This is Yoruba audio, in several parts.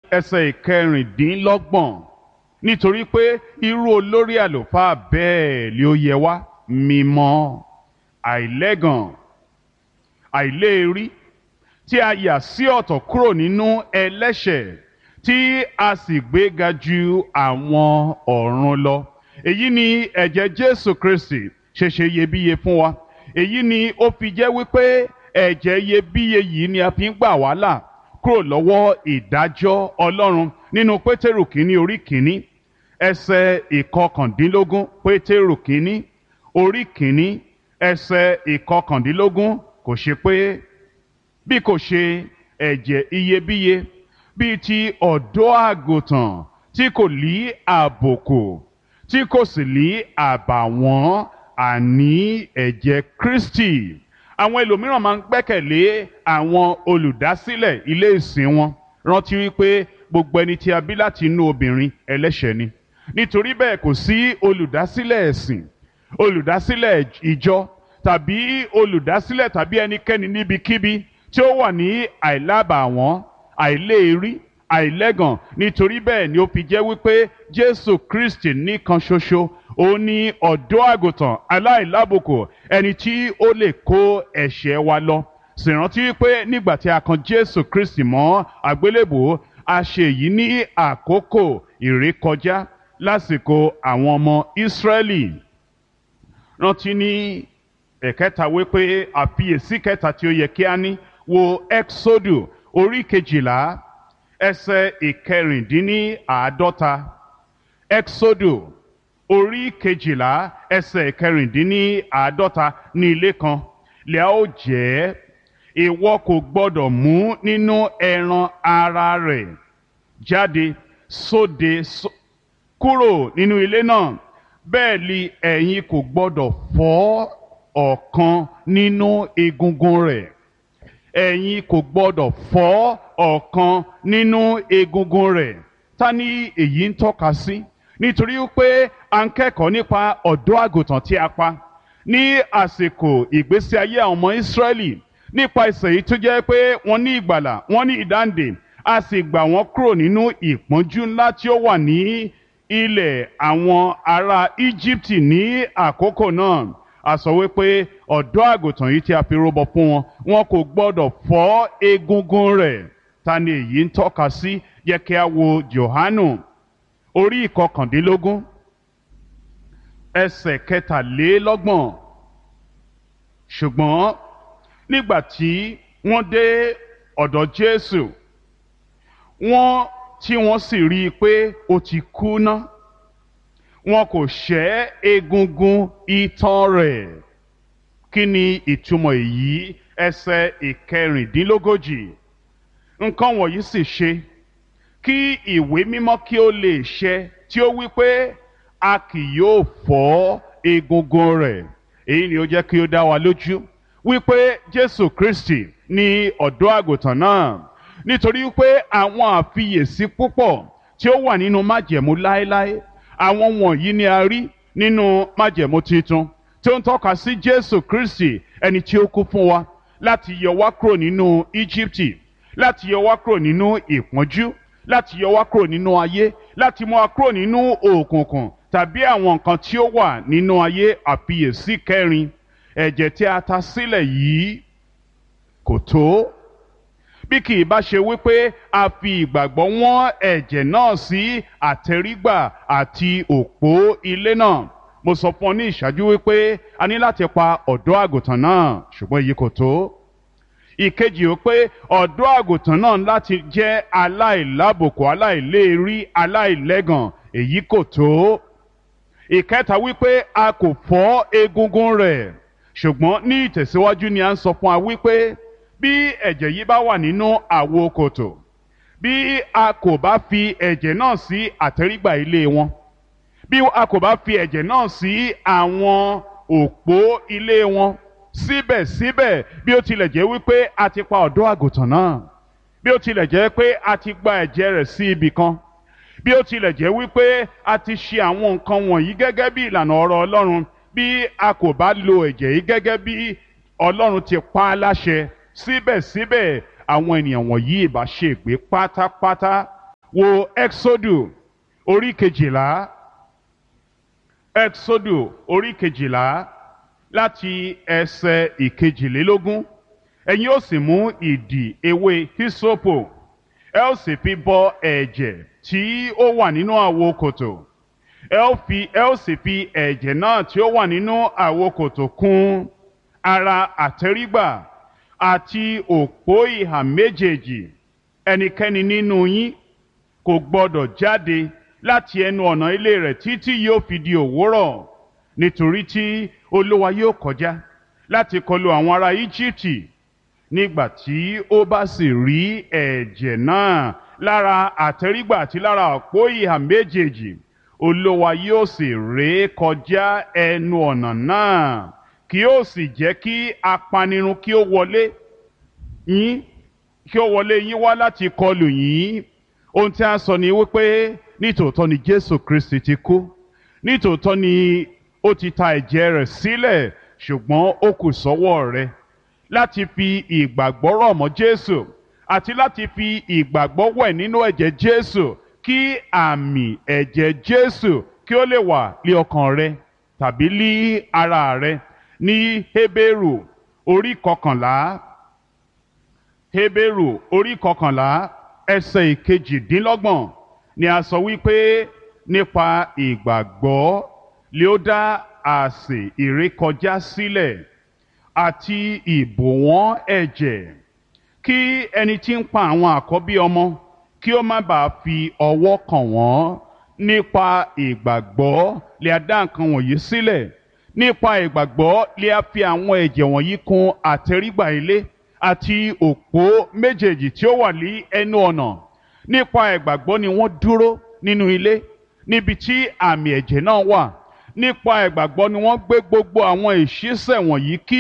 ẹsẹ̀ ìkẹrìndínlọ́gbọ̀n nítorí pé irú olórí àlùfáà bẹ́ẹ̀ ni ó yẹ wá, mímọ́, àìlẹ́gàn, àìléèrí, tí a yà sí ọ̀tọ̀ kúrò nínú ẹlẹ́ṣẹ̀, tí a sì gbéga ju àwọn ọ̀run lọ. Èyí ni ẹ̀jẹ̀ Jésù Kristi ṣe ṣe iyebíye fún wa. Èyí ni ó fi jẹ́ wípé ẹ̀jẹ̀ iyebíye yìí ni a fi ń gbà wá là kúrò lọ́wọ́ ìdájọ́ Ọlọ́run nínú Pétérù kínní orí kínní ẹsẹ̀ ìkọkàndínlógún. Pétérù kínní orí kínní ẹsẹ̀ ìkọkàndínlógún, kò ṣe pé bí kò ṣe ẹ̀jẹ̀ iyebíye bíi ti ọ̀dọ́ àgùntàn tí kò lí àbùkù tí kò sì lí àbàwọ́n, àní ẹ̀jẹ̀ Kristi. Àwọn ẹlòmíràn máa ń gbẹ́kẹ̀lé àwọn olùdásílẹ̀ ilé ìsìn wọn, rántí wípé gbogbo ẹni tí a bí láti inú obìnrin ẹlẹ́ṣẹ̀ ni. Nítorí bẹ́ẹ̀ kò sí olùdásílẹ̀ ẹ̀sìn, olùdásílẹ̀ ìjọ tàbí olùdásílẹ̀ tàbí ẹnikẹ́ni níbikíbi tí ó wà ní àìlábàwọ́n, àìléèrí, àìlẹ́gàn. Nítorí bẹ́ẹ̀ ni ó fi jẹ́ wípé Jésù Kristi nìkan ṣoṣo ó ní ọ̀dọ́ àgùntàn aláìlábùkù, ẹni tí ó lè kó ẹ̀ṣẹ̀ wa lọ. Sì rántí wípé nígbà tí a kan Jésù Kristi mọ́ àgbélébùú, a ṣe èyí ní àkókò ìrékọjá lásìkò àwọn ọmọ Ísírẹ́lì. Rántí ní ẹ̀kẹta wípé àfiyèsí kẹta tí ó yẹ kí a ní, wo Ẹ́ksódù orí kejìlá ẹsẹ̀ ìkẹrìndínláàádọ́ta. Ẹ́ksódù orí kejìlá ẹsẹ̀ ìkẹrìndínláàádọ́ta. Ní ilé kan lè a ó jẹ, ìwọ kò gbọdọ̀ mú nínú ẹran ara rẹ̀ jáde sóde kúrò nínú ilé náà. Bẹ́ẹ̀ ni ẹ̀yin kò gbọdọ̀ fọ́ ọ̀kan nínú egungun rẹ̀. Ẹ̀yin kò gbọdọ̀ fọ́ ọ̀kan nínú egungun rẹ̀. Ta ni èyí ń tọ́ka sí? Nítorí pé a ń kẹ́kọ̀ọ́ nípa ọ̀dọ́ àgùntàn tí a pa ní àsìkò ìgbésí ayé àwọn ọmọ Ísírẹ́lì, nípa ìsẹ̀ yìí tó jẹ́ pé wọ́n ní ìgbàlà, wọ́n ní ìdáǹdè, a sì gbà wọ́n kúrò nínú ìpọ́njú ńlá tí ó wà ní ilẹ̀ àwọn ará Íjíbítì ní àkókò náà. A sọ wípé ọ̀dọ́ àgùntàn yìí tí a fi rúbọ fún wọn, wọn kò gbọdọ̀ fọ́ egungun rẹ̀. Ta ni èyí ń tọ́ka sí? Yẹ kí a wo Jòhánù orí ìkọkàndínlógún ẹsẹ̀ kẹtàlélọ́gbọ̀n. Ṣùgbọ́n nígbà tí wọ́n dé ọ̀dọ̀ Jésù, tí wọ́n sì rí i pé ó ti kú ná, wọn kò ṣẹ́ egungun itan rẹ̀. Kí ni ìtumọ̀ èyí? Ẹsẹ̀ ìkẹrìndínlógójì. Nǹkan wọ̀nyí sì ṣe kí ìwé mímọ́ kí ó lè ṣẹ tí ó wí pé a kì yóò fọ́ egungun rẹ̀. Èyí ni ó jẹ́ kí ó dá wa lójú wípé Jésù Kristi ni ọ̀dọ́ àgùntàn náà, nítorí wípé àwọn àfiyèsí púpọ̀ tí ó wà nínú májẹ̀mú láéláé, àwọn wọ̀nyí ni a rí nínú májẹ̀mú titun tí ó ń tọ́ka sí Jésù Kristi, ẹni tí ó kú fún wa láti yọ wá kúrò nínú Íjíbítì, láti yọ wá kúrò nínú ìpọ́njú, láti yọ wá kúrò nínú ayé, láti mú wa kúrò nínú òkùnkùn tàbí àwọn nǹkan tí ó wà nínú ayé. Àfiyèsí kẹrin, ẹ̀jẹ̀ tí a ta sílẹ̀ yìí kò tó, bí kì í bá ṣe wípé a fi ìgbàgbọ́ wọ́n ẹ̀jẹ̀ náà sí àtẹrígbà àti òpó ilé náà. Mo sọ fún ọ ní ìṣáájú wípé a ní láti pa ọ̀dọ́ àgùntàn náà, ṣùgbọ́n èyí kò tó. Ìkejì ó pé ọ̀dọ́ àgùntàn náà láti jẹ́ aláìlábùkù, aláìléèrí, aláìlẹ́gàn, èyí kò tó. Ìkẹta wípé a kò fọ́ egungun rẹ̀, ṣùgbọ́n ní ìtẹ̀síwájú ni a ń sọ fún wa wípé bí ẹ̀jẹ̀ yìí bá wà nínú àwo kòtò, bí a kò bá fi ẹ̀jẹ̀ náà sí àtẹrígbà ilé wọn, bí a kò bá fi ẹ̀jẹ̀ náà sí àwọn òpó ilé wọn, síbẹ̀síbẹ̀ bí ó tilẹ̀ jẹ́ wípé a ti pa ọ̀dọ́ àgùntàn náà, bí ó tilẹ̀ jẹ́ pé a ti gba ẹ̀jẹ̀ rẹ̀ sí ibì kan, bí ó tilẹ̀ jẹ́ wípé a ti ṣe àwọn nǹkan wọ̀nyí gẹ́gẹ́ bí ìlànà ọ̀rọ̀ Ọlọ́run, bí a kò bá lo ẹ̀jẹ̀ yìí gẹ́gẹ́ bí Ọlọ́run ti pa á láṣẹ, síbẹ̀síbẹ̀ àwọn ènìyàn wọ̀nyí ìbá ṣègbé pátápátá. wo Ẹ́kísódù orí kejìlá, Ẹ́kísódù orí kejìlá láti ẹsẹ̀ ìkejìlélógún. Ẹ̀yin ó sì mú ìdì ewé hísópù, ẹ ó sì fi bọ ẹ̀jẹ̀ tí ó wà nínú àwo kòtò, ẹ ó sì fi ẹ̀jẹ̀ náà tí ó wà nínú àwo kòtò kùn ara àtẹ́rígbà àti òpó ìhà méjèèjì. Ẹnikẹ́ni nínú yín kò gbọdọ̀ jáde láti ẹnu ọ̀nà ilé rẹ̀ títí yóò fi di òwúrọ̀, nítorí tí Olúwa yóò kọjá láti kọlu àwọn ará Íjíbítì. Nígbà tí ó bá sì rí ẹ̀jẹ̀ náà lára àtẹ́rígbà àti lára òpó ìhà méjèèjì, Olúwa yóò sì ré kọjá ẹnu ọ̀nà náà, kì yóò sì jẹ́ kí apanirun kí ó wọlé yín wá láti kọlù yín. Ohun tí a sọ ni wípé nítòótọ́ ni Jésù Kristi ti kú, nítòótọ́ ni ó ti ta ẹ̀jẹ̀ rẹ̀ sílẹ̀, ṣùgbọ́n ó kù sọ́wọ́ rẹ láti fi ìgbàgbọ́ rọ̀ mọ́ Jésù àti láti fi ìgbàgbọ́ wẹ̀ nínú ẹ̀jẹ̀ Jésù, kí àmì ẹ̀jẹ̀ Jésù kí ó lè wà lé ọkàn rẹ tàbí lé ara rẹ. Ní Hébérù orí kọkànlá, Hébérù orí kọkànlá ẹsẹ̀ ìkejìdínlọ́gbọ̀n ni a sọ wípé nípa ìgbàgbọ́ lé ó dá àsè ìrékọjá sílẹ̀ àti ìbòwọ́n ẹ̀jẹ̀, kí ẹni tí ń pa àwọn àkọ́bí ọmọ kí ó má bàa fi ọwọ́ kàn wọ́n. Nípa ìgbàgbọ́ lè a dá nǹkan wọ̀nyí sílẹ̀, nípa ìgbàgbọ́ lè a fi àwọn ẹ̀jẹ̀ wọ̀nyí kùn àtẹ́rígbà ilé àti òpó méjèèjì tí ó wà ní ẹnu ọ̀nà. Nípa ìgbàgbọ́ ni wọ́n dúró nínú ilé níbi tí àmì ẹ̀jẹ̀ náà wà. Nípa ìgbàgbọ́ ni wọ́n gbé gbogbo àwọn ìṣísẹ̀ wọ̀nyí kí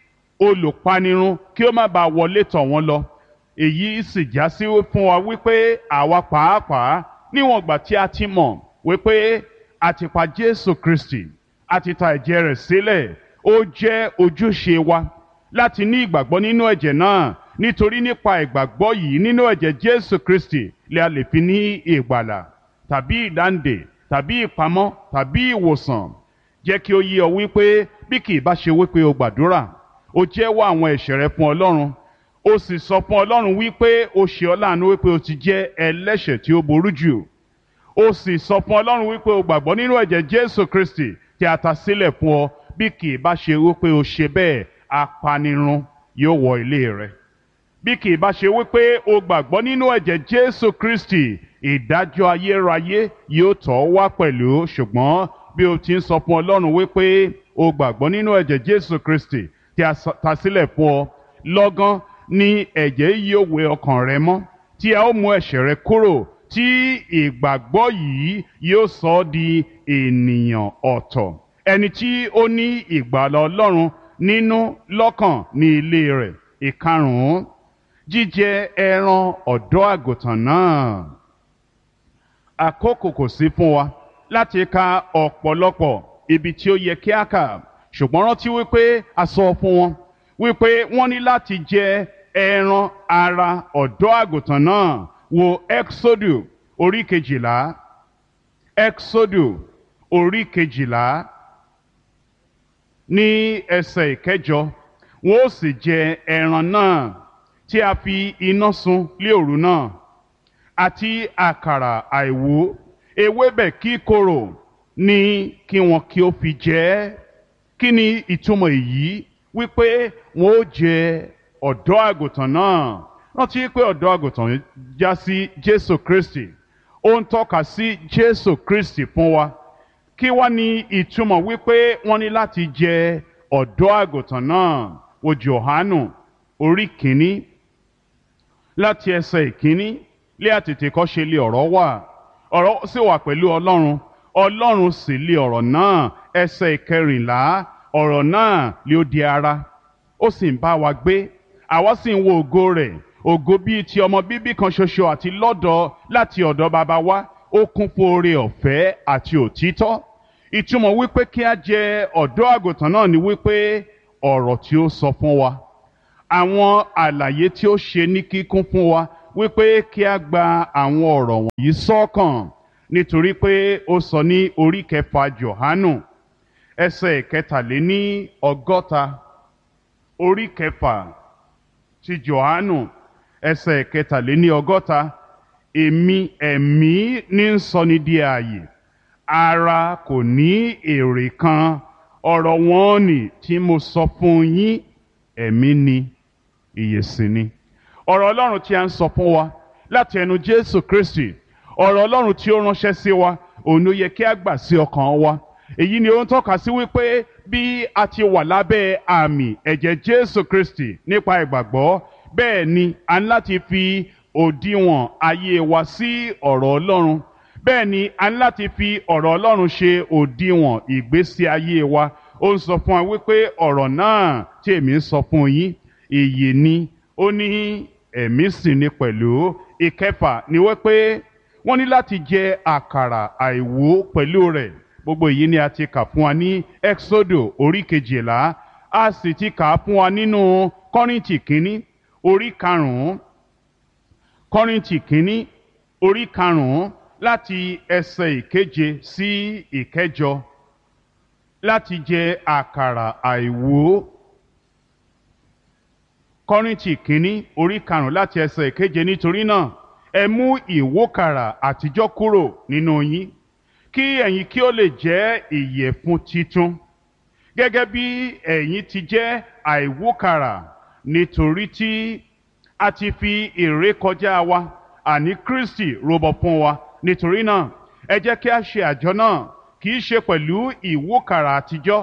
olùpanirun kí ó má bàa wọlé tọ̀ wọ́n lọ. Èyí sì já sí fún wa wípé àwa pàápàá níwọ̀n ìgbà tí a ti mọ̀ wípé a ti pa Jésù Kristi, a ti ta ẹ̀jẹ̀ rẹ̀ sílẹ̀, ó jẹ́ ojúṣe wa láti ní ìgbàgbọ́ nínú ẹ̀jẹ̀ náà, nítorí nípa ìgbàgbọ́ yìí nínú ẹ̀jẹ̀ Jésù Kristi lè a lè fi ní ìgbàlà tàbí ìdáǹdè tàbí ìpamọ́ tàbí ìwòsàn. Jẹ́ kí ó yé ọ wípé bí kì í bá ṣe wípé o gbàdúrà, o jẹ́wọ́ àwọn ẹ̀ṣẹ̀ rẹ fún Ọlọ́run, o sì sọ fún Ọlọ́run wípé o ṣe ọ́ láàánú wípé o ti jẹ́ ẹlẹ́ṣẹ̀ tí ó burú jù, o sì sọ fún Ọlọ́run wípé o gbàgbọ́ nínú ẹ̀jẹ̀ Jésù Kristi tí a ta sílẹ̀ fún ọ. Bí kì í bá ṣe wípé o ṣe bẹ́ẹ̀, apanirun yóò wọ ilé rẹ. Bí kì í bá ṣe wípé o gbàgbọ́ nínú ẹ̀jẹ̀ Jésù Kristi, ìdájọ́ ayérayé yóò tọ̀ ọ́ wá pẹ̀lú. Ṣùgbọ́n bí o ti ń sọ fún Ọlọ́run wípé o gbàgbọ́ nínú ẹ̀jẹ̀ Jésù Kristi tí a ta sílẹ̀ fún ọ, lọ́gán ni ẹ̀jẹ̀ yóò wẹ ọkàn rẹ mọ́, tí a ó mú ẹ̀ṣẹ̀ rẹ kúrò, tí ìgbàgbọ́ yìí yóò sọ ọ́ di ènìyàn ọ̀tọ̀, ẹni tí ó ní ìgbàlà Ọlọ́run nínú lọ́kàn ní ilé rẹ̀. Ìkarùn-ún, jíjẹ ẹran ọ̀dọ́ àgùntàn náà. Àkókò kò sí fún wa láti ka ọ̀pọ̀lọpọ̀ ibi tí ó yẹ kí a kà, ṣùgbọ́n rántí wípé a sọ fún wọn wípé wọ́n ní láti jẹ ẹran ara ọ̀dọ́ àgùntàn náà. Wo Ẹ́kísódù orí kejìlá, Ẹ́kísódù orí kejìlá ní ẹsẹ̀ ìkẹjọ. Wọ́n ó sì jẹ ẹran náà tí a fi iná sun lé òru náà, àti àkàrà àìwú ewébẹ̀ kíkorò ní kí wọn kí ó fi jẹ ẹ́. Kí ni ìtumọ̀ èyí? Wípé wọn ó jẹ ọ̀dọ́ àgùntàn náà. Rántí pé ọ̀dọ́ àgùntàn já sí Jésù Kristi, ó ń tọ́ka sí Jésù Kristi fún wa. Kí wá ní ìtumọ̀ wípé wọ́n ní láti jẹ ọ̀dọ́ àgùntàn náà? Wo Jòhánù orí kìíní láti ẹsẹ̀ ìkíní. Lé àtètèkọ́ṣe lé ọ̀rọ̀ wà, ọ̀rọ̀ sì wà pẹ̀lú Ọlọ́run, Ọlọ́run sì lé ọ̀rọ̀ náà. Ẹsẹ̀ ìkẹrìnlá, ọ̀rọ̀ náà lé ó di ara, ó sì ń bá wa gbé, àwa sì ń wo ògo rẹ̀, ògo bíi ti ọmọ bíbí kan ṣoṣo àti lọ́dọ̀ láti ọ̀dọ̀ baba wa, ó kún fún oore ọ̀fẹ́ àti òtítọ́. Ìtumọ̀ wípé kí a jẹ ọ̀dọ́ àgùntàn náà ni wípé ọ̀rọ̀ tí ó sọ fún wa, àwọn àlàyé tí ó ṣe ní kíkún fún wa wípé kí a gba àwọn ọ̀rọ̀ wọ̀nyí sọ́kàn nítorí pé ó sọ ní orí kẹfà Jòhánù ẹsẹ̀ kẹtàléní ọgọ́ta, orí kẹfà ti Jòhánù ẹsẹ̀ kẹtàléní ọgọ́ta, èmi ẹ̀mí ní ń sọni di ààyè, ara kò ní èrè kan. Ọ̀rọ̀ wọn ni tí mo sọ fún yín, ẹ̀mí ni, ìyè sì ni. Ọ̀rọ̀ Ọlọ́run tí a ń sọ fún wa láti ẹnu Jésù Kristi, ọ̀rọ̀ Ọlọ́run tí ó ránṣẹ́ sí wa, òun ló yẹ kí a gbà sí ọkàn wa. Èyí ni ó ń tọ́ka sí wípé bí a ti wà lábẹ́ àmì ẹ̀jẹ̀ Jésù Kristi nípa ìgbàgbọ́, bẹ́ẹ̀ ni a ní láti fi òdiwọ̀n ayé wa sí ọ̀rọ̀ Ọlọ́run. Bẹ́ẹ̀ ni a ní láti fi ọ̀rọ̀ Ọlọ́run ṣe òdiwọ̀n ìgbésí ayé wa. Ó ń sọ fún wa wípé ọ̀rọ̀ náà tí èmi ń sọ fún yín, ìyè ni, ó ní ẹ̀mí sì ni pẹ̀lú. Ìkẹfà ni wípé wọ́n ní láti jẹ àkàrà àìwú pẹ̀lú rẹ̀. Gbogbo èyí ni a ti kà fún wa ní Ẹ́kísódù orí 12, a sì ti kà fún wa nínú Kọ́ríńtì kínní orí 5, Kọ́ríńtì kínní orí 5 láti ẹsẹ̀ 7 sí 8, láti jẹ àkàrà àìwú. Kọ́ríńtì kínní orí 5 láti ẹsẹ̀ 7, nítorí náà ẹ mú ìwókàrà àtijọ́ kúrò nínú yín, kí ẹ̀yin kí ó lè jẹ́ ìyẹ̀fun titun, gẹ́gẹ́ bí ẹ̀yin ti jẹ́ àìwókàrà, nítorí tí a ti fi ìrékọjá wa, àní Kristi rúbọ fún wa. Nítorí náà ẹ jẹ́ kí a ṣe àjọ náà, kì í ṣe pẹ̀lú ìwókàrà àtijọ́,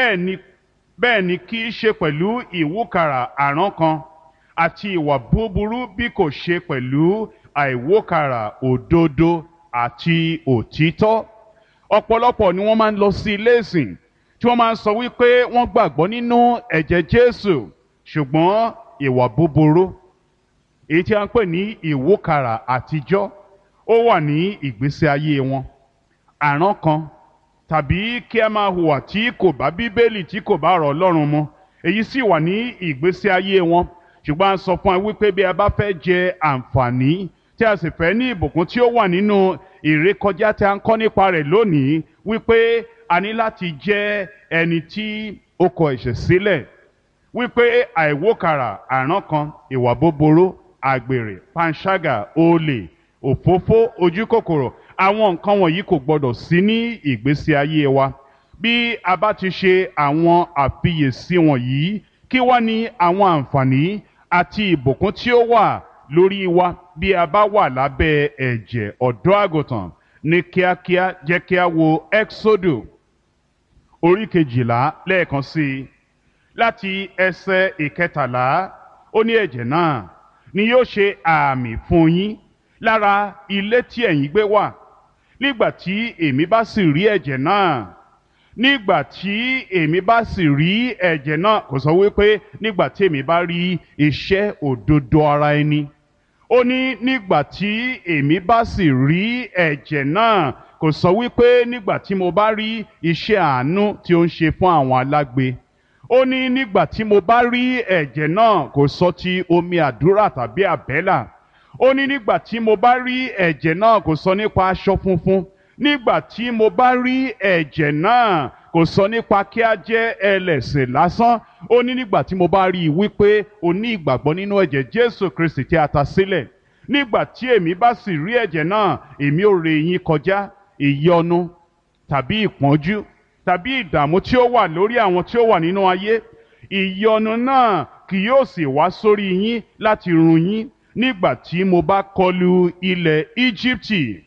bẹ́ẹ̀ ni kì í ṣe pẹ̀lú ìwókàrà àrán kan àti ìwà búburú, bí kò ṣe pẹ̀lú àìwókàrà òdodo àti òtítọ́. Ọ̀pọ̀lọpọ̀ ni wọ́n máa ń lọ sí ilé ìsìn tí wọ́n máa ń sọ wípé wọ́n gbàgbọ́ nínú ẹ̀jẹ̀ Jésù, ṣùgbọ́n ìwà búburú, èyí tí a ń pè ní ìwókàrà àtijọ́, ó wà ní ìgbésí ayé wọn. Àrán kan tàbí kí a máa hùwà tí kò bá Bíbélì, tí kò bá ọ̀rọ̀ Ọlọ́run mu, èyí sì wà ní ìgbésí ayé wọn. Ṣùgbọ́n a sọ fún wa wípé bí a bá fẹ́ jẹ àǹfààní tí a sì fẹ́ ní ìbùkún tí ó wà nínú ìrékọjá tí a ń kọ́ nípa rẹ̀ lónìí, wípé a ní láti jẹ́ ẹni tí ó kọ ẹ̀ṣẹ̀ sílẹ̀, wípé àìwókàrà àrán kan, ìwà búburú, àgbèrè, panṣágà, olè, òfófó, ojúkòkòrò, àwọn nǹkan wọ̀nyí kò gbọdọ̀ sí ní ìgbésí ayé wa. Bí a bá ti ṣe àwọn àfiyèsí wọ̀nyí, kí wá ní àwọn àǹfààní àti ìbùkún tí ó wà lórí wa bí a bá wà lábẹ́ ẹ̀jẹ̀ ọ̀dọ́ àgùntàn? Ní kíákíá jẹ́ kí a wo Ẹ́kísódù orí 12 lẹ́ẹ̀kan sí i, láti ẹsẹ̀ 13. Ó ní ẹ̀jẹ̀ náà ni yóò ṣe àmì fún yín lára ilé tí ẹ̀yin gbé wà. Nígbà tí èmi bá sì rí ẹ̀jẹ̀ náà, nígbà tí èmi bá sì rí ẹ̀jẹ̀ náà, kò sọ wípé nígbà tí èmi bá rí iṣẹ́ òdodo ara ẹni. Ó ní nígbà tí èmi bá sì rí ẹ̀jẹ̀ náà, kò sọ wípé nígbà tí mo bá rí iṣẹ́ àánú tí ó ń ṣe fún àwọn alágbe. Ó ní nígbà tí mo bá rí ẹ̀jẹ̀ náà, kò sọ ti omi àdúrà tàbí àbẹ́là. Ó ní nígbà tí mo bá rí ẹ̀jẹ̀ náà, kò sọ nípa aṣọ funfun. Nígbà tí mo bá rí ẹ̀jẹ̀ náà, kò sọ nípa kí a jẹ́ ẹlẹ́ṣẹ̀ lásán. Ó ní nígbà tí mo bá rí i wípé o ní ìgbàgbọ́ nínú ẹ̀jẹ̀ Jésù Kristi tí a ta sílẹ̀. Nígbà tí èmi bá sì rí ẹ̀jẹ̀ náà, èmi ò ré yín kọjá ìyọnu tàbí ìpọ́njú tàbí ìdààmú tí ó wà lórí àwọn tí ó wà nínú ayé. Ìyọnu náà kì yóò sì wá sórí yín láti run yín nígbà tí mo bá kọlu ilẹ̀ Íjíbítì.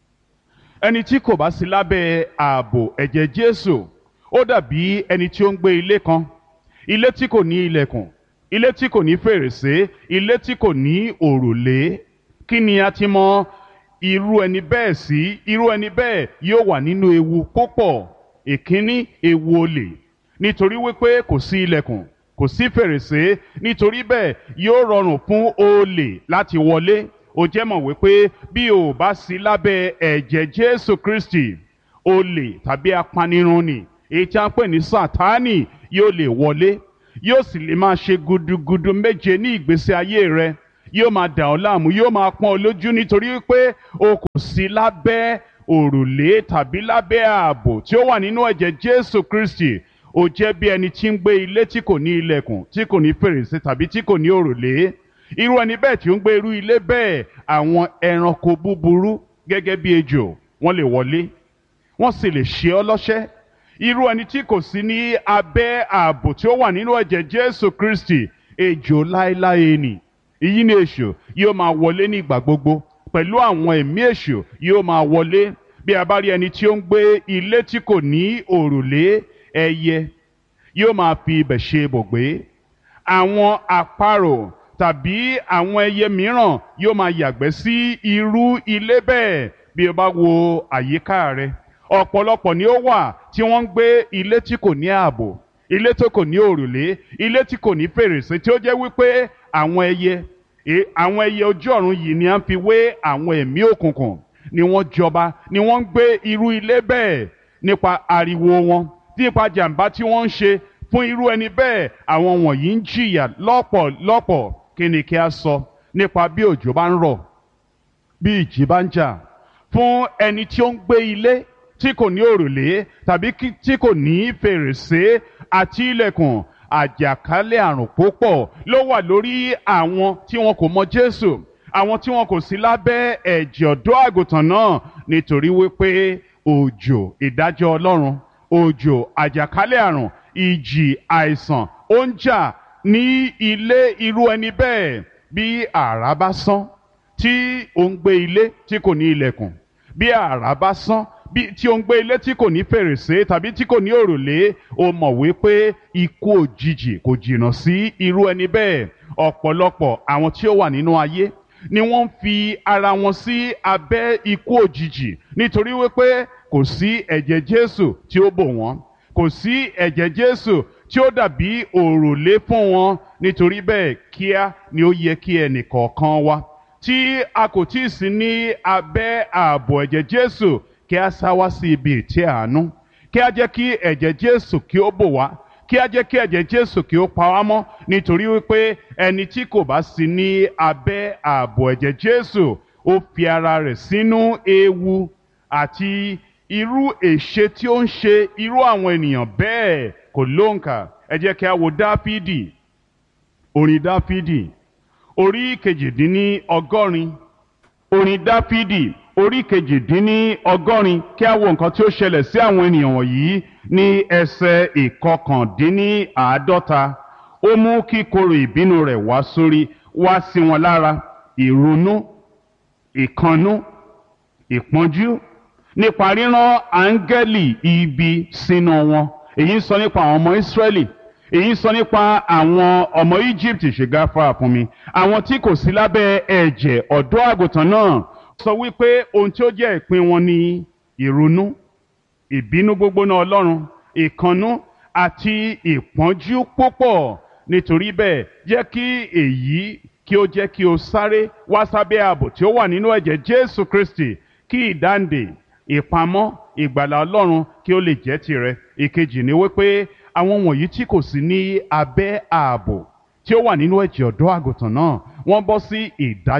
Ẹni tí kò bá sí lábẹ́ ààbò ẹ̀jẹ̀ Jésù, ó dàbí ẹni tí ó ń gbé ilé kan, ilé tí kò ní ilẹ̀kùn, ilé tí kò ní fèrèsé, ilé tí kò ní òrùlé. Kí ni a ti mọ irú ẹni bẹ́ẹ̀ sí? Irú ẹni bẹ́ẹ̀ yóò wà nínú ewu púpọ̀. Ìkíní, ewu olè, nítorí wípé kò sí ilẹ̀kùn, kò sí fèrèsé, nítorí bẹ́ẹ̀ yóò rọrùn fún olè láti wọlé. Ó jẹ́ mọ̀ wípé bí o bá sí lábẹ́ ẹ̀jẹ̀ Jésù Kristi, olè tàbí apanirun ni, èyí tí a ń pè ní Sátánì, yóò lè wọlé, yóò sì lè máa ṣe gudugudu méje ní ìgbésí ayé rẹ. yóò máa dà ọ́ láàmú, yóò máa pọ́n ọ lójú nítorí wípé o kò sí lábẹ́ òrùlé tàbí lábẹ́ ààbò tí ó wà nínú ẹ̀jẹ̀ Jésù Kristi. O jẹ́ bí ẹni tí ń gbé ilé tí kò ní ilẹ̀kùn, tí kò ní fèrèsé tàbí tí kò ní òrùlé. Irú ẹni bẹ́ẹ̀ tí ó ń gbé irú ilé bẹ́ẹ̀, àwọn ẹranko búburú gẹ́gẹ́ bí ejò wọ́n lè wọlé, wọ́n sì lè ṣe ọ́ lọ́ṣẹ́. Irú ẹni tí kò sí ní abẹ́ ààbò tí ó wà nínú ẹ̀jẹ̀ Jésù Kristi, ejò láéláé ni. Èyí ni èṣù yóò máa wọlé ní ìgbà gbogbo, pẹ̀lú àwọn ẹ̀mí èṣù yóò máa wọlé. Bí a bá rí ẹni tí ó ń gbé ilé tí kò ní òrùlé, ẹyẹ yóò máa fi ibẹ̀ ṣe ibùgbé. Àwọn àparò tàbí àwọn ẹyẹ mìíràn yóò máa yàgbẹ́ sí irú ilé bẹ́ẹ̀. Bí o bá wo àyíká rẹ, ọ̀pọ̀lọpọ̀ ni ó wà tí wọ́n ń gbé ilé tí kò ní ààbò, ilé tó kò ní òrùlé, ilé tí kò ní fèrèsé, tí ó jẹ́ wípé àwọn ẹyẹ ojú ọ̀run yìí ni à ń fi wé àwọn ẹ̀mí òkùnkùn, ni wọ́n jọba, ni wọ́n ń gbé irú ilé bẹ́ẹ̀. Nípa ariwo wọn, nípa jàǹbá tí wọ́n ń ṣe fún irú ẹni bẹ́ẹ̀, àwọn wọ̀nyí ń jìyà lọ́pọ̀lọpọ̀. Kí ni kí a sọ nípa bí òjò bá ń rọ̀, bí ìjì bá ń jà? Fún ẹni tí ó ń gbé ilé tí kò ní òrùlé tàbí tí kò ní fèrèsé àti ilẹ̀kùn, àjàkálẹ̀ àrùn púpọ̀ ló wà lórí àwọn tí wọn kò mọ Jésù, àwọn tí wọn kò sí lábẹ́ ẹ̀jẹ̀ ọ̀dọ́ àgùntàn náà, nítorí wípé òjò ìdájọ́ Ọlọ́run, òjò àjàkálẹ̀ àrùn, ìjì àìsàn ó ń jà ní ilé irú ẹni bẹ́ẹ̀. Bí àrá bá sán tí ó ń gbé ilé tí kò ní ilẹ̀kùn, bí àrá bá sán tí ó ń gbé ilé tí kò ní fèrèsé tàbí tí kò ní òrùlé, ó mọ̀ wípé ikú òjijì kò jìnnà sí irú ẹni bẹ́ẹ̀. Ọ̀pọ̀lọpọ̀ àwọn tí ó wà nínú ayé ni wọ́n ń fi ara wọn sí abẹ́ ikú òjijì, nítorí wípé kò sí ẹ̀jẹ̀ Jésù tí ó bò wọ́n, kò sí ẹ̀jẹ̀ Jésù tí ó dàbí òrùlé fún wọn. Nítorí bẹ́ẹ̀, kíá ni ó yẹ kí ẹnìkọ̀ọ̀kan wa tí a kò tí ì sí ní abẹ́ ààbò ẹ̀jẹ̀ Jésù, kí a sá wá sí ibi ìtẹ́ àánú, kí a jẹ́ kí ẹ̀jẹ̀ Jésù kí ó bò wá, kí a jẹ́ kí ẹ̀jẹ̀ Jésù kí ó pa wá mọ́. Nítorí wípé ẹni tí kò bá sí ní abẹ́ ààbò ẹ̀jẹ̀ Jésù, ó fi ara rẹ̀ sínú ewu, àti irú èṣe tí ó ń ṣe irú àwọn ènìyàn bẹ́ẹ̀ kò lóǹkà. Ẹ jẹ́ kí a wo Dáfídì, orin Dáfídì orí kejìdínlọ́gọ́rin, orin Dáfídì orí kejìdínlọ́gọ́rin. Kí a wo nǹkan tí ó ṣẹlẹ̀ sí àwọn ènìyàn wọ̀nyí ní ẹsẹ̀ ìkọkàndínláàádọ́ta. Ó mú kíkorò ìbínú rẹ̀ wá sí wọn lára, ìrunú, ìkannú, ìpọ́njú, nípa rírán áńgẹ́lì ibi sínú wọn. Èyí ń sọ nípa àwọn ọmọ Ísírẹ́lì, èyí ń sọ nípa àwọn ọmọ Egypt. Ṣe gáfárà fún mi, àwọn tí kò sí lábẹ́ ẹ̀jẹ̀ ọ̀dọ́ àgùntàn náà. Sọ wípé ohun tí ó jẹ́ ìpín wọn ni ìrunú, ìbínú gbógbóná Ọlọ́run, ìkannú àti ìpọ́njú púpọ̀. Nítorí bẹ́ẹ̀, jẹ́ kí èyí kí ó jẹ́ kí o sáré wá sábẹ́ ààbò tí ó wà nínú ẹ̀jẹ̀ Jésù Kristi, kí ìdáǹdè, ìpamọ́, ìgbàlà Ọlọ́run kí ó lè jẹ́ tirẹ̀. Ìkejì ni wípé àwọn wọ̀nyí tí kò sí ní abẹ́ ààbò tí ó wà nínú ẹ̀jẹ̀ ọ̀dọ́ àgùntàn náà, wọ́n bọ́ sí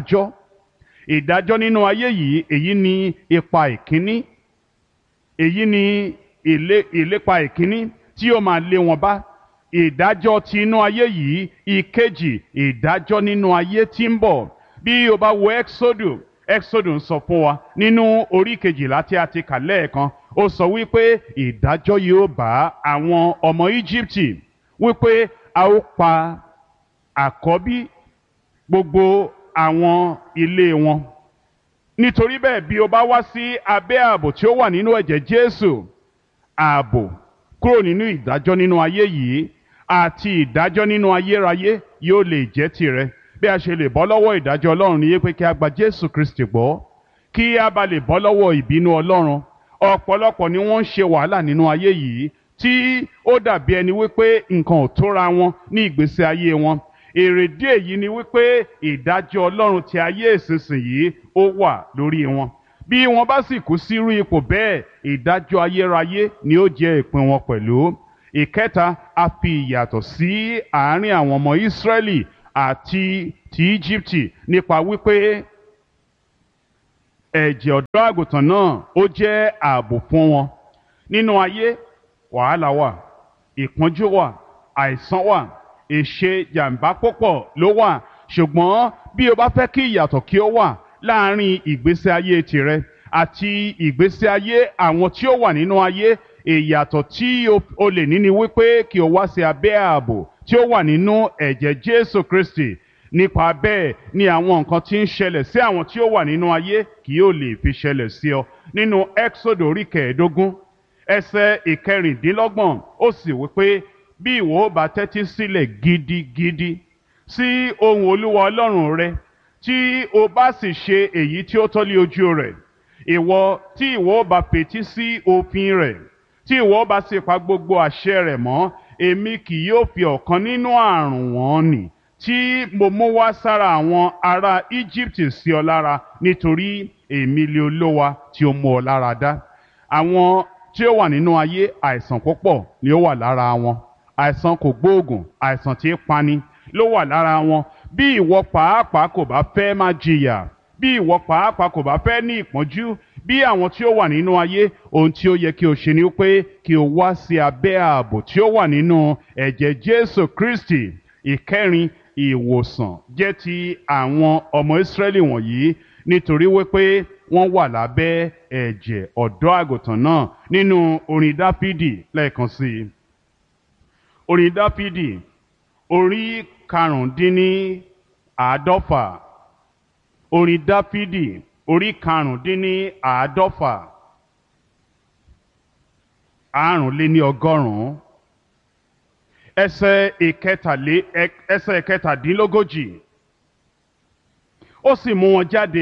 ìdájọ́ nínú ayé yìí. Èyí ni ipa ìkíní, èyí ni ìlépa ìkíní tí ó máa lé wọn bá. Ìdájọ́ ti inú ayé yìí. Ìkejì, ìdájọ́ nínú ayé tí ń bọ̀. Bí o bá wo Exodus ń sọ fún wa nínú orí kejìlá tí a ti kà lẹ́ẹ̀kan. Ó sọ wípé ìdájọ́ yóò bá àwọn ọmọ Íjíbítì, wípé a ó pa àkọ́bí gbogbo àwọn ilé wọn. Nítorí bẹ́ẹ̀, bí o bá wá sí abẹ́ ààbò tí ó wà nínú ẹ̀jẹ̀ Jésù, ààbò kúrò nínú ìdájọ́ nínú ayé yìí àti ìdájọ́ nínú ayérayé yóò lè jẹ́ tirẹ̀. Bí a ṣe lè bọ́ lọ́wọ́ ìdájọ́ Ọlọ́run ni pé kí a gba Jésù Kristi gbọ́, kí a bá lè bọ́ lọ́wọ́ ìbínú Ọlọ́run. Ọ̀pọ̀lọpọ̀ ni wọ́n ń ṣe wàhálà nínú ayé yìí tí ó dàbí ẹni wípé nǹkan ò tóra wọn ní ìgbésí ayé wọn. Èrèdí èyí ni wípé ìdájọ́ Ọlọ́run ti ayé ìsinsìnyí ó wà lórí wọn. Bí wọ́n bá sì kú sírú ipò bẹ́ẹ̀, ìdájọ́ ayérayé ni ó jẹ́ ìpín wọn pẹ̀lú. Ìkẹta, a fi ìyàtọ̀ sí àárín àwọn ọmọ Ísírẹ́lì àti ti Íjíbítì nípa wípé ẹ̀jẹ̀ ọ̀dọ́ àgùntàn náà ó jẹ́ ààbò fún wọn. Nínú ayé, wàhálà wà, ìpọ́njú wà, àìsàn wà, èṣe jàǹbá púpọ̀ ló wà. Ṣùgbọ́n bí o bá fẹ́ kí ìyàtọ̀ kí ó wà láàárín ìgbésí ayé tìrẹ àti ìgbésí ayé àwọn tí ó wà nínú ayé, ìyàtọ̀ tí o lè ní ni wípé kí o wá sí abẹ́ ààbò tí ó wà nínú ẹ̀jẹ̀ Jésù Kristi. Nípa bẹ́ẹ̀ ni àwọn nǹkan tí ń ṣẹlẹ̀ sí àwọn tí ó wà nínú ayé kì yóò lè fi ṣẹlẹ̀ sí ọ. Nínú Ẹ́kísódù orí 15 ẹsẹ̀ 26 ó sì wípé bí ìwọ ó bá tẹ́tí sílẹ̀ gidigidi sí ohùn Olúwa Ọlọ́run rẹ, tí o bá sì ṣe èyí tí ó tọ́ lé ojú rẹ̀, tí ìwọ ó bá fetí sí òfin rẹ̀, tí ìwọ ó bá sì pa gbogbo àṣẹ rẹ̀ mọ́, èmi kì yóò fi ọ̀kan nínú àrùn wọ̀n-ọn-nì tí mo mú wá sára àwọn ará Íjíbítì sí ọ lára, nítorí èmi lé Olúwa tí ó mú ọ lára dá. Àwọn tí ó wà nínú ayé, àìsàn púpọ̀ ni ó wà lára wọn. Àìsàn kò gbóògùn, àìsàn tí ń pani ló wà lára wọn. Bí ìwọ pàápàá kò bá fẹ́ máa jìyà, bí ìwọ pàápàá kò bá fẹ́ ní ìpọ́njú bí àwọn tí ó wà nínú ayé, ohun tí ó yẹ kí o ṣe ni pé kí o wá sí abẹ́ ààbò tí ó wà nínú ẹ̀jẹ̀ Jésù Kristi. Ìkẹrin, ìwòsàn jẹ́ ti àwọn ọmọ Ísírẹ́lì wọ̀nyí nítorí wípé wọ́n wà lábẹ́ ẹ̀jẹ̀ ọ̀dọ́ àgùntàn náà. Nínú orin Dáfídì lẹ́ẹ̀kan sí i, orin Dáfídì orí 95, orin Dáfídì orí 95, 150 ẹsẹ̀ ìkẹtàdínlógójì. Ó sì mú wọn jáde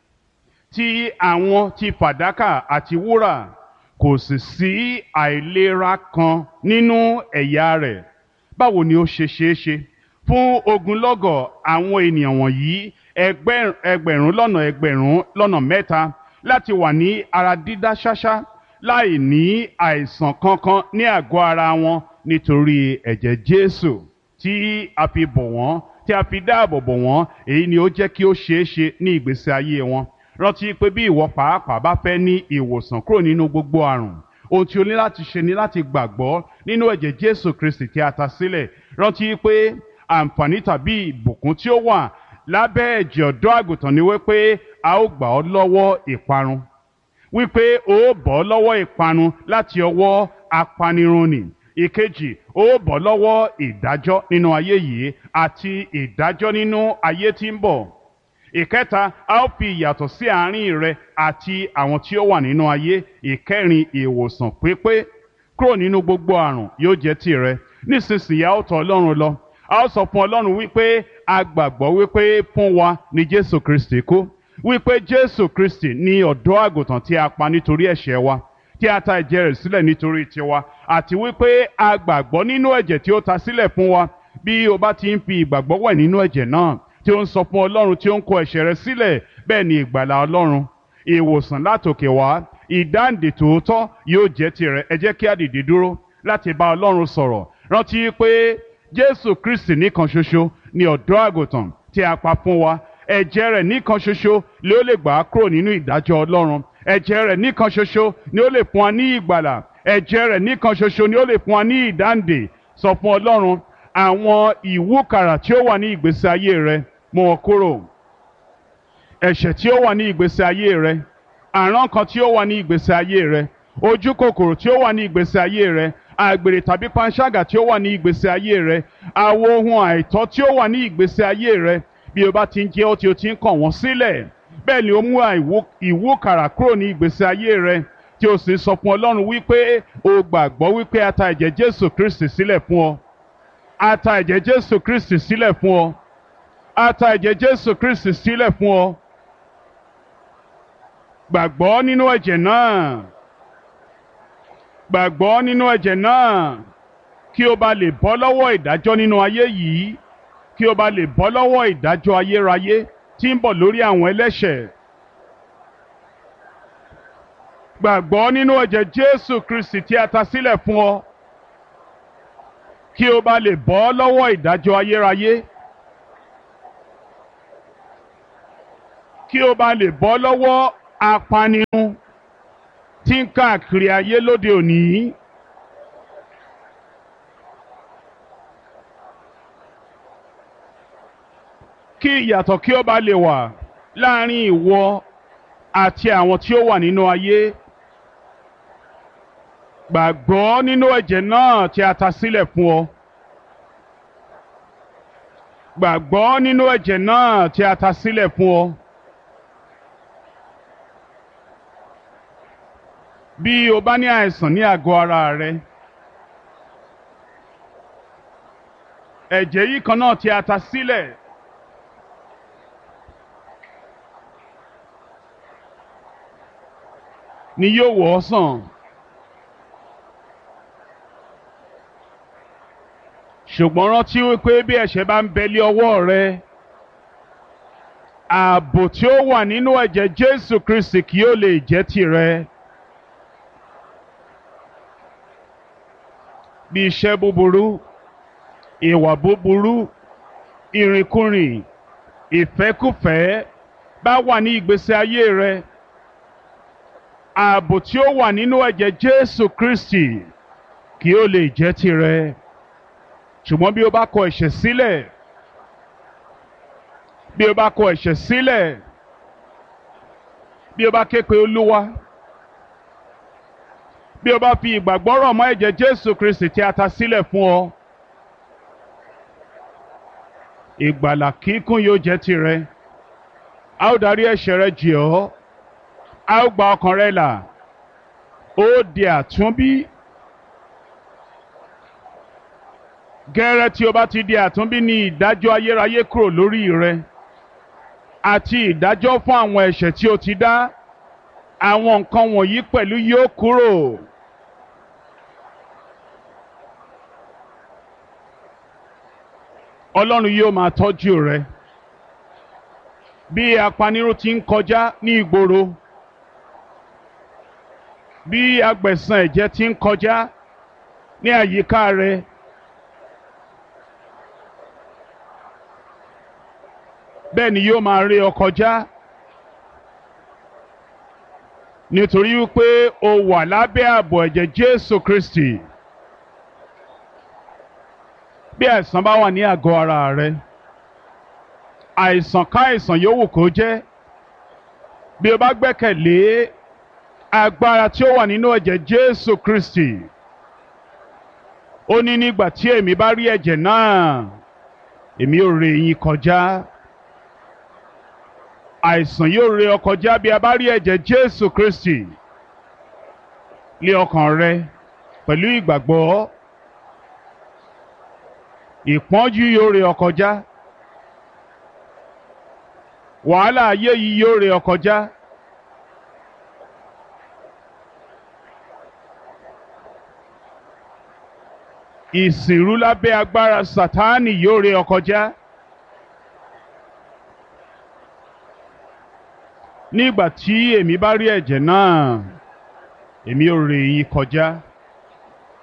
ti àwọn ti fàdákà àti wúrà, kò sì sí àìlera kan nínú ẹ̀yà rẹ̀. Báwo ni ó ṣe ṣeé ṣe fún ogunlọ́gọ̀ àwọn ènìyàn wọ̀nyí, ẹgbẹ̀rún lọ́nà mẹ́ta, láti wà ní ara dídá ṣáṣá láì ní àìsàn kankan ní àgọ́ ara wọn? Nítorí ẹ̀jẹ̀ Jésù tí a fi bò wọ́n, tí a fi dáàbò bò wọ́n, èyí ni ó jẹ́ kí ó ṣeé ṣe ní ìgbésí ayé wọn. Rántí pé bí ìwọ pàápàá bá fẹ́ ní ìwòsàn kúrò nínú gbogbo àrùn, ohun tí o ní láti ṣe ni láti gbàgbọ́ nínú ẹ̀jẹ̀ Jésù Kristi tí a ta sílẹ̀. Rántí pé àǹfààní tàbí ìbùkún tí ó wà lábẹ́ ẹ̀jẹ̀ ọ̀dọ́ àgùntàn ni wípé a ó gbà ọ́ lọ́wọ́ ìparun, wípé o ó bọ́ lọ́wọ́ ìparun láti ọwọ́ apanirun. Ìkejì, ó bọ́ lọ́wọ́ ìdájọ́ nínú ayé yìí àti ìdájọ́ nínú ayé tí ń bọ̀. Ìkẹta, a ó fi ìyàtọ̀ sí àárín rẹ àti àwọn tí ó wà nínú ayé. Ìkẹrin, ìwòsàn pípé kúrò nínú gbogbo àrùn yóò jẹ́ tìrẹ. Nísinsìnyí a ó tọ̀ Ọlọ́run lọ. A ó sọ fún Ọlọ́run wípé a gbàgbọ́ wípé fún wa ni Jésù Kristi kú, wípé Jésù Kristi ni ọ̀dọ́ àgùntàn tí a pa nítorí ẹ̀ṣẹ̀ wa, tí a ta ẹ̀jẹ̀ rẹ̀ sílẹ̀ nítorí tiwa, àti wípé a gbàgbọ́ nínú ẹ̀jẹ̀ tí ó ta sílẹ̀ fún wa. Bí o bá ti ń fi ìgbàgbọ́ wẹ̀ nínú ẹ̀jẹ̀ náà, tí ó ń sọ fún Ọlọ́run tí ó ń kó ẹ̀ṣẹ̀ rẹ sílẹ̀, bẹ́ẹ̀ ni ìgbàlà Ọlọ́run, ìwòsàn látòkè wá, ìdáǹdè tòótọ́ yóò jẹ́ tirẹ̀. Ẹ jẹ́ kí a dìde dúró láti bá Ọlọ́run sọ̀rọ̀. Rántí pé Jésù Kristi nìkan ṣoṣo ni ọ̀dọ́ àgùntàn tí a pa fún wa. Ẹ̀jẹ̀ rẹ̀ nìkan ṣoṣo ló lè gbà á kúrò nínú ìdájọ́ Ọlọ́run. Ẹ̀jẹ̀ rẹ̀ nìkan ṣoṣo ni ó lè fún wa ní ìgbàlà. Ẹ̀jẹ̀ rẹ̀ nìkan ṣoṣo ni ó lè fún wa ní ìdáǹdè. Sọ fún Ọlọ́run àwọn ìwúkàrà tí ó wà ní ìgbésí ayé rẹ, mú wọn kúrò. Ẹ̀ṣẹ̀ tí ó wà ní ìgbésí ayé rẹ, àrán kan tí ó wà ní ìgbésí ayé rẹ, ojú kòkòrò tí ó wà ní ìgbésí ayé rẹ, àgbèrè tàbí panṣágà tí ó wà ní ìgbésí ayé rẹ, àwọn ohun àìtọ́ tí ó wà ní ìgbésí ayé rẹ. Bí o bá ti ń jẹ́ ó tí o ti ń kàn wọ́n sílẹ̀, bẹ́ẹ̀ ni ó mú ìwúkàrà kúrò ní ìgbésí ayé rẹ, tí o sì sọ fún Ọlọ́run wípé o gbàgbọ́ wípé a ta ẹ̀jẹ̀ Jésù Kristi sílẹ̀ fún ọ. A ta ẹ̀jẹ̀ Jésù Kristi sílẹ̀ fún ọ. A ta ẹ̀jẹ̀ Jésù Kristi sílẹ̀ fún ọ. Gbàgbọ́ nínú ẹ̀jẹ̀ náà. Gbàgbọ́ nínú ẹ̀jẹ̀ náà kí o bá lè bọ́ lọ́wọ́ ìdájọ́ nínú ayé yìí, kí o bá lè bọ́ lọ́wọ́ ìdájọ́ ayérayé tí ń bọ̀ lórí àwọn ẹlẹ́ṣẹ̀. Gbàgbọ́ nínú ẹ̀jẹ̀ Jésù Kristi tí a ta sílẹ̀ fún ọ, kí o bá lè bọ́ lọ́wọ́ ìdájọ́ ayérayé. kí o bá lè bọ́ lọ́wọ́ apanirun tí ń káàkiri ayé lóde òní. Kí ìyàtọ̀ kí ó bá lè wà láàrin ìwọ àti àwọn tí ó wà nínú ayé. Gbàgbọ́ nínú ẹ̀jẹ̀ náà tí a ta sílẹ̀ fún ọ. Gbàgbọ́ nínú ẹ̀jẹ̀ náà tí a ta sílẹ̀ fún ọ. Bí o bá ní àìsàn ní àgọ́ ara rẹ, ẹ̀jẹ̀ yìí kan náà tí a ta sílẹ̀ ni yóò wò ọ́ sàn. Ṣùgbọ́n rántí wípé bí ẹ̀ṣẹ̀ bá ń bẹ lé ọwọ́ rẹ, ààbò tí ó wà nínú ẹ̀jẹ̀ Jésù Kristi kì yóò lè jẹ́ tìrẹ. Bí iṣẹ́ búburú, ìwà búburú, ìrìnkúrìn, ìfẹ́kúfẹ̀ẹ́ bá wà ní ìgbésí ayé rẹ, ààbò tí ó wà nínú ẹ̀jẹ̀ Jésù Kristi kì yóò lè jẹ́ tìrẹ. Ṣùgbọ́n bí o bá kọ ẹ̀ṣẹ̀ sílẹ̀, bí o bá kọ ẹ̀ṣẹ̀ sílẹ̀, bí o bá ké pe Olúwa, bí o bá fi ìgbàgbọ́ rọ̀ mọ́ ẹ̀jẹ̀ Jésù Kristi tí a ta sílẹ̀ fún ọ, ìgbàlà kíkún yóò jẹ́ tìrẹ. A ó darí ẹ̀ṣẹ̀ rẹ jì ọ́, a ó gba ọkàn rẹ là, ó di àtúnbí. Gẹ́rẹ́ tí o bá ti di àtúnbí ni ìdájọ́ ayérayé kúrò lórí rẹ àti ìdájọ́ fún àwọn ẹ̀ṣẹ̀ tí o ti dá. Àwọn nǹkan wọ̀nyí pẹ̀lú yóò kúrò. Ọlọ́run yóò máa tọ́jú rẹ. Bí apanirun ti ń kọjá ní ìgboro, bí agbẹ̀san ẹ̀jẹ̀ ti ń kọjá ní àyíká rẹ, bẹ́ẹ̀ ni yóò máa ré ọ kọjá, nítorí wípé o wà lábẹ́ ààbò ẹ̀jẹ̀ Jésù Kristi. Bí àìsàn bá wà ní àgọ́ ara rẹ, àìsàn káìsàn yòówù kó jẹ́, bí o bá gbẹ́kẹ̀lé agbára tí ó wà nínú ẹ̀jẹ̀ Jésù Kristi, ó ní nígbà tí èmi bá rí ẹ̀jẹ̀ náà, èmi ó ré yín kọjá. Àìsàn yóò ré ọ kọjá bí a bá rí ẹ̀jẹ̀ Jésù Kristi lé ọkàn rẹ pẹ̀lú ìgbàgbọ́. Ìpọ́njú yóò ré ọ kọjá. Wàhálà ayé yìí yóò ré ọ kọjá. Ìsìnrú lábẹ́ agbára Sátánì yóò ré ọ kọjá. Nígbà tí èmi bá rí ẹ̀jẹ̀ náà, èmi ó ré yín kọjá.